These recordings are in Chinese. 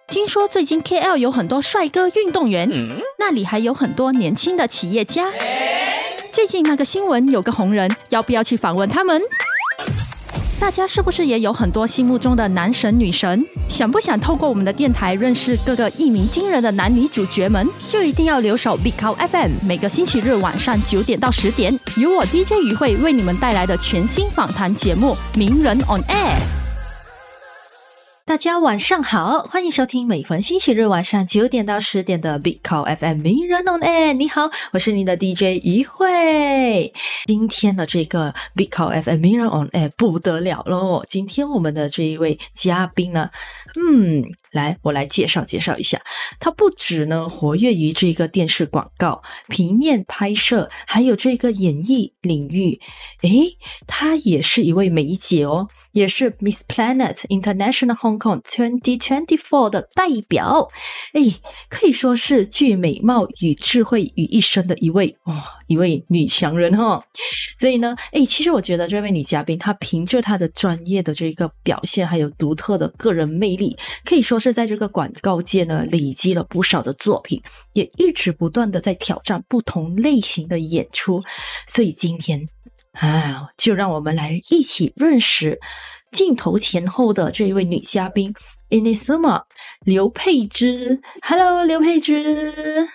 听说最近 KL 有很多帅哥运动员，那里还有很多年轻的企业家。最近那个新闻有个红人，要不要去访问他们？大家是不是也有很多心目中的男神女神？想不想透过我们的电台认识各个一鸣惊人的男女主角们？就一定要留守 Big Cow FM， 每个星期日晚上9点到10点，由我 DJ 于慧为你们带来的全新访谈节目《名人 on Air》。大家晚上好，欢迎收听每逢星期日晚上9点到10点的 Big Cow FM 名人 on Air。 你好，我是你的 DJ 于慧。今天的这个 Big Cow FM 名人 on Air 不得了咯，今天我们的这一位嘉宾呢，我来介绍一下。他不止呢活跃于这个电视广告、平面拍摄，还有这个演艺领域。他也是一位梅姐哦，也是 Miss Planet International Hong Kong 2024的代表。可以说是集美貌与智慧于一身的一位女强人哦。所以呢，其实我觉得这位女嘉宾她凭着她的专业的这个表现，还有独特的个人魅力，可以说是在这个广告界呢累积了不少的作品，也一直不断的在挑战不同类型的演出。所以今天就让我们来一起认识镜头前后的这一位女嘉宾 Inesema 刘佩芝。 Hello 刘佩芝。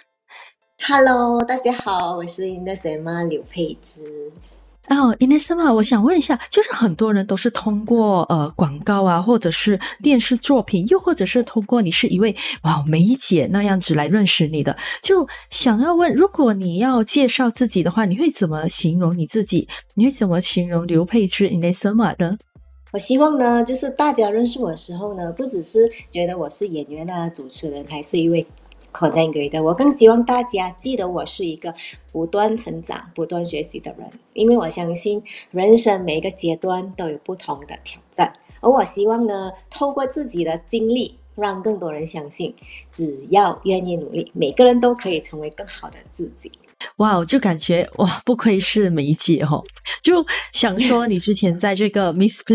Hello 大家好，我是 Inesema 刘佩芝。 Inesema 我想问一下，就是很多人都是通过广告啊，或者是电视作品，又或者是通过你是一位梅姐那样子来认识你的，就想要问，如果你要介绍自己的话，你会怎么形容你自己？你会怎么形容刘佩芝 Inesema 呢？ 我希望呢，就是大家认识我的时候呢，不只是觉得我是演员啊、主持人，还是一位content creator，我更希望大家记得我是一个不断成长、不断学习的人，因为我相信人生每一个阶段都有不同的挑战，而我希望呢，透过自己的经历，让更多人相信，只要愿意努力，每个人都可以成为更好的自己。 就感觉不愧是梅姐就想说你之前在这个 Miss